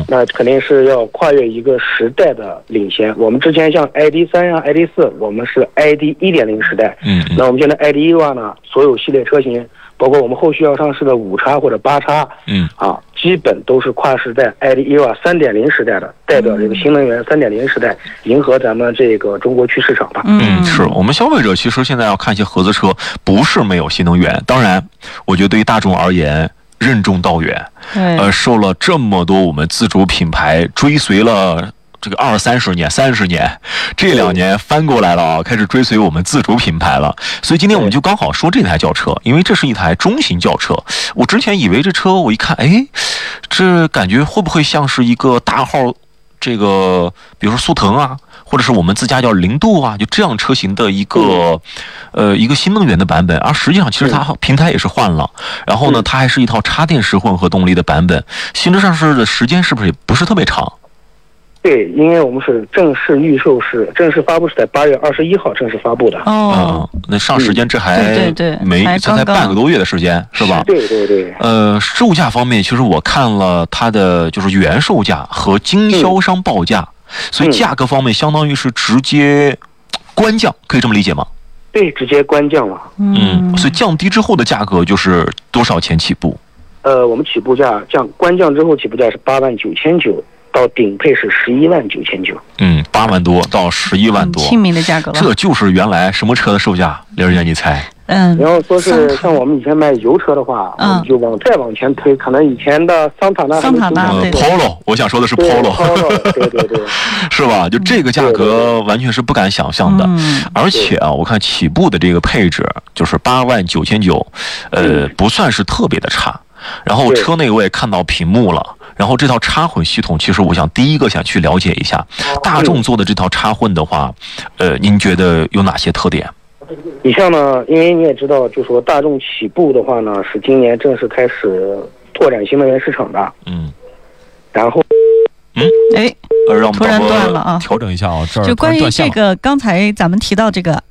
那肯定是要跨越一个时代的领先。我们之前像 ID.3 啊 ID.4， 我们是 ID1.0 时代。那我们现在 ID.1 呢，所有系列车型，包括我们后续要上市的5叉或者8叉，基本都是跨时代 ID.1 3.0 时代的，代表这个新能源3.0时代，迎合咱们这个中国区市场吧。 是我们消费者其实现在要看一些合资车，不是没有新能源。当然，我觉得对于大众而言，任重道远。受了这么多我们自主品牌追随了这个20-30年、30年，这2年翻过来了啊，开始追随我们自主品牌了。所以今天我们就刚好说这台轿车，因为这是一台中型轿车。我之前以为这车，我一看，这感觉会不会像是一个大号，这个比如说速腾啊，或者是我们自家叫零度啊，就这样车型的一个新能源的版本。而实际上，其实它平台也是换了，然后呢，它还是一套插电式混合动力的版本。新车上市的时间是不是也不是特别长？ 对，因为我们是正式预售是正式发布是在8月21号正式发布的。 那上时间这还才半个多月的时间，是吧？ 对。 售价方面，其实我看了它的就是原售价和经销商报价，所以价格方面相当于是直接官降，可以这么理解吗？ 对，直接官降了。 所以降低之后的价格就是多少钱起步？ 我们起步价官降之后起步价是89900。到顶配是119900。 8万多到11万多， 亲民的价格了。 这就是原来什么车的售价？刘姐，你猜？ 然后说是像我们以前卖油车的话，我们就再往前推，可能以前的桑塔纳、 Polo， 我想说的是 Polo， 对， 是吧？就这个价格完全是不敢想象的。而且啊，我看起步的这个配置就是89900，不算是特别的差。然后车内我也看到屏幕了。然后这套插混系统，其实我想第一个想去了解一下，大众做的这套插混的话，您觉得有哪些特点？ 你像呢，因为你也知道，就说大众起步的话呢，是今年正式开始拓展新能源市场的。然后， 让我们突然断了啊！ 调整一下啊，这儿就关于这个，刚才咱们提到这个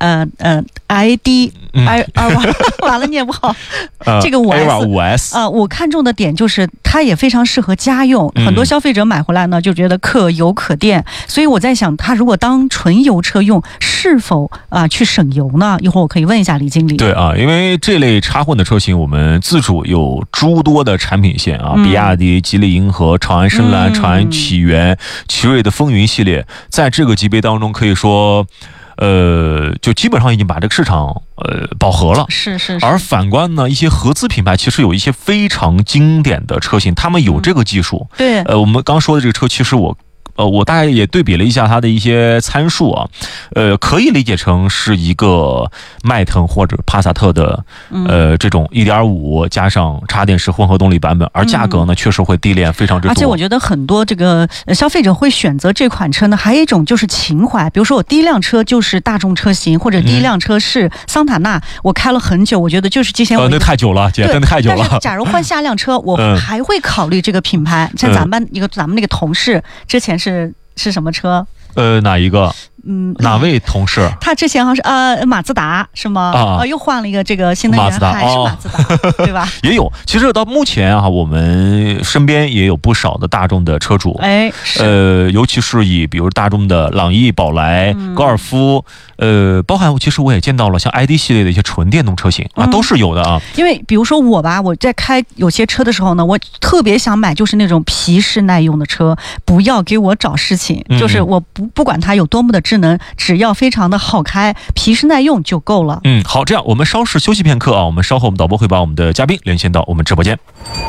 ID 完了念不好，这个5S 我看中的点就是它也非常适合家用，很多消费者买回来呢就觉得可油可电，所以我在想，它如果当纯油车用，是否去省油呢？一会儿我可以问一下李经理。 对啊，因为这类插混的车型，我们自主有诸多的产品线啊，比亚迪、吉利银河、长安深蓝、长安启源、奇瑞的风云系列，在这个级别当中可以说就基本上已经把这个市场饱和了。 是。 而反观呢，一些合资品牌其实有一些非常经典的车型，他们有这个技术。 对， 我们刚说的这个车，其实我大概也对比了一下它的一些参数啊，可以理解成是一个迈腾或者帕萨特的这种 1.5 加上插电式混合动力版本，而价格呢确实会低廉非常之多。 而且我觉得很多这个消费者会选择这款车呢，还有一种就是情怀，比如说我第一辆车就是大众车型，或者第一辆车是桑塔纳，我开了很久，我觉得就是之前那太久了，姐，真的太久了。 但是假如换下辆车，我还会考虑这个品牌。像咱们那个同事之前是什么车？ 哪一个？哪位同事？ 他之前好像是马自达是吗？又换了一个这个新能源，还是马自达，对吧？ 也有，其实到目前啊，我们身边也有不少的大众的车主，尤其是比如大众的朗逸、宝来、高尔夫，包含其实我也见到了像 ID 系列的一些纯电动车型啊，都是有的啊。 因为比如说我在开有些车的时候呢，我特别想买就是那种皮实耐用的车，不要给我找事情，就是我不管它有多么的智能，只要非常的好开，皮实耐用就够了。 好，这样我们稍事休息片刻啊，我们稍后我们导播会把我们的嘉宾连线到我们直播间。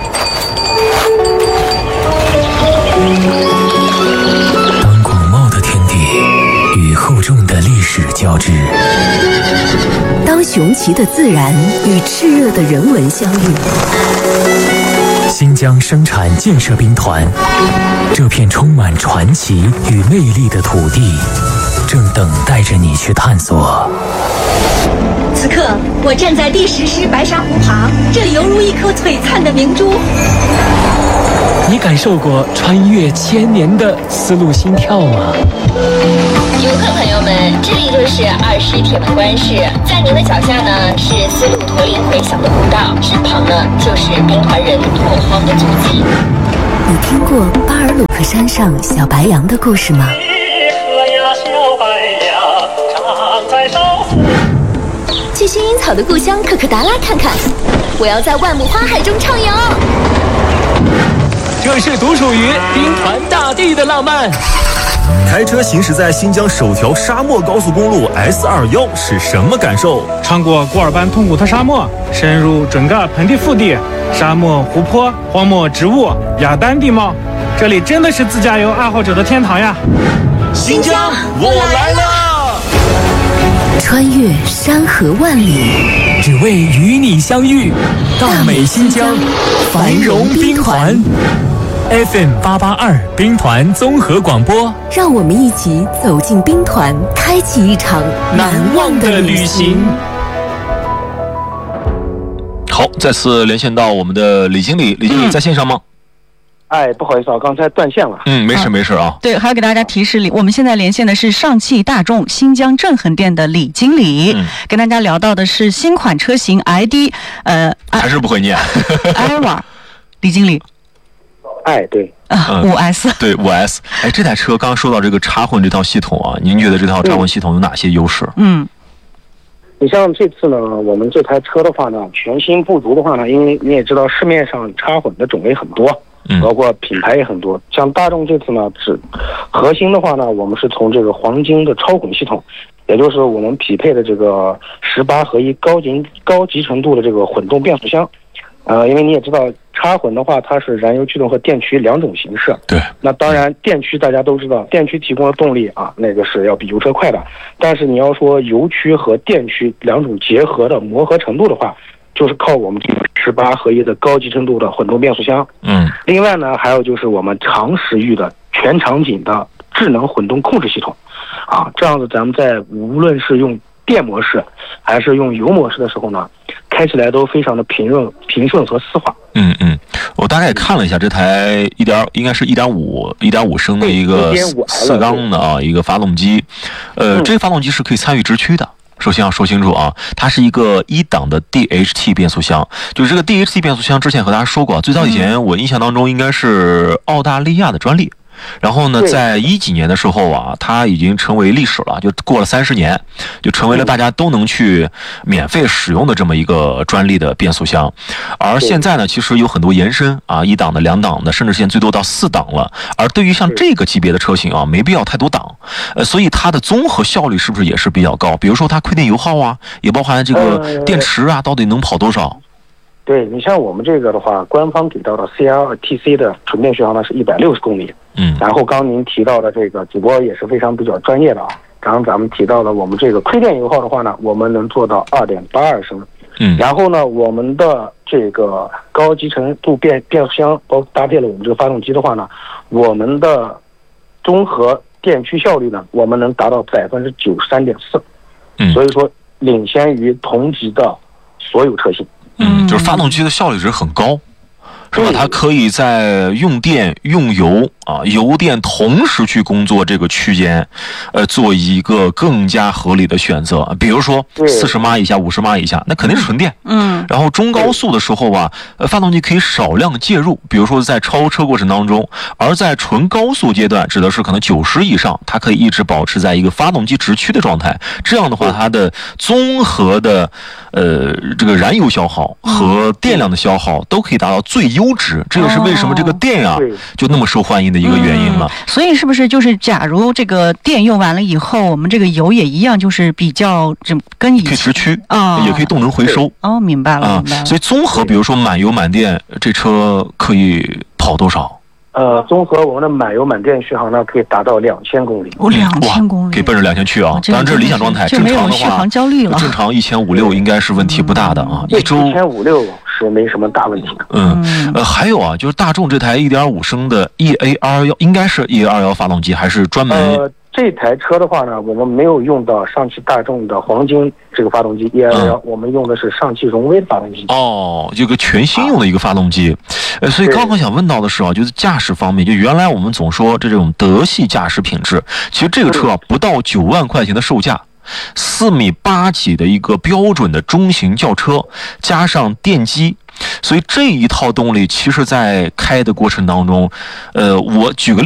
当广袤的天地与厚重的历史交织，当雄奇的自然与炽热的人文相遇，新疆生产建设兵团这片充满传奇与魅力的土地，正等待着你去探索。 此刻，我站在第10师白沙湖旁，这里犹如一颗璀璨的明珠。 你感受过穿越1000年的丝路心跳吗？ 游客朋友们， 这里就是20铁门关市，在您的脚下呢是丝路驼铃回响的古道，身旁呢就是兵团人拓荒的足迹。 你听过巴尔鲁克山上小白杨的故事吗？去薰衣草的故乡可可达拉看看，我要在万亩花海中畅游。 这是独属于兵团大地的浪漫。 开车行驶在新疆首条沙漠高速公路 S21是什么感受？ 穿过古尔班通古特沙漠，深入准噶尔盆地腹地，沙漠、湖泊、荒漠植物、雅丹地貌，这里真的是自驾游爱好者的天堂呀！ 新疆，我来了！ 穿越山河万里， 只为与你相遇。大美新疆，繁荣兵团。FM882兵团综合广播， 让我们一起走进兵团，开启一场难忘的旅行。 好，再次连线到我们的李经理，李经理在线上吗？ 不好意思啊，刚才断线了。 没事啊。 对，还要给大家提示，我们现在连线的是上汽大众新疆镇恒店的李经理，跟大家聊到的是新款车型 ID， 还是不会念 Aira， 李经理。 对 5S， 对5S。这台车刚刚说到这个插混这套系统啊，您觉得这套插混系统有哪些优势？ 你像这次呢，我们这台车的话呢，全新不足的话呢，因为你也知道市面上插混的种类很多，包括品牌也很多。像大众这次呢，核心的话呢，我们是从这个黄金的超混系统，也就是我们匹配的这个18合一高级程度的这个混动变速箱。因为你也知道，插混的话，它是燃油驱动和电驱两种形式。 对。 那当然，电驱大家都知道，电驱提供的动力啊，那个是要比油车快的。但是你要说油驱和电驱两种结合的磨合程度的话，就是靠我们这个18合一的高级程度的混动变速箱。另外呢，还有就是我们长时域的全场景的智能混动控制系统。这样子咱们在无论是用电模式还是用油模式的时候呢，开起来都非常的平顺和丝滑。 我大概看了一下这台应该是1.5升的一个4缸的一个发动机，这个发动机是可以参与直驱的。首先要说清楚啊，它是一个1档的 DHT 变速箱，就是这个 DHT 变速箱之前和大家说过，最早以前我印象当中应该是澳大利亚的专利。然后呢，在10几年的时候啊，它已经成为历史了，就过了30年，就成为了大家都能去免费使用的这么一个专利的变速箱。而现在呢，其实有很多延伸啊，1档的、2档的，甚至现在最多到4档了。而对于像这个级别的车型啊，没必要太多档，所以它的综合效率是不是也是比较高？比如说它亏电油耗啊，也包含这个电池啊，到底能跑多少？ 对，你像我们这个的话，官方给到的 CLTC 的纯电续航呢是160公里。然后刚您提到的这个主播也是非常比较专业的啊。刚刚咱们提到了我们这个亏电油耗的话呢，我们能做到2.82升。然后呢，我们的这个高级程度变速箱包括搭配了我们这个发动机的话呢，我们的综合电驱效率呢，我们能达到93.4%。所以说领先于同级的所有车型。 就是发动机的效率值很高，是吧？它可以在用电、用油啊、油电同时去工作这个区间，做一个更加合理的选择。比如说40码以下、50码以下，那肯定是纯电。然后中高速的时候啊，发动机可以少量介入，比如说在超车过程当中。而在纯高速阶段，指的是可能90以上，它可以一直保持在一个发动机直驱的状态。这样的话，它的综合的这个燃油消耗和电量的消耗都可以达到最优值。这也是为什么这个电啊就那么受欢迎的一个原因了。 所以是不是就是假如这个电用完了以后，我们这个油也一样，就是比较跟以前可以直驱也可以动能回收。 明白了。 所以综合比如说满油满电，这车可以跑多少？ 综合我们的满油满电续航呢，可以达到2000公里。 2000公里， 可以奔着2000去啊！当然这是理想状态，正常的话， 续航焦虑了。 正常1500-1600应该是问题不大的啊，一周 1500-1600是没什么大问题的。 还有啊，就是大众这台1.5升的 EA221，应该是 EA221发动机，还是专门这台车的话呢，我们没有用到上汽大众的黄金这个发动机111，我们用的是上汽荣威的发动机。 哦，这个全新用的一个发动机。所以刚刚想问到的是啊，就是驾驶方面，就原来我们总说这种德系驾驶品质，其实这个车啊不到9万块钱的售价。4.8米几的一个标准的中型轿车，加上电机，所以这一套动力其实在开的过程当中，我举个例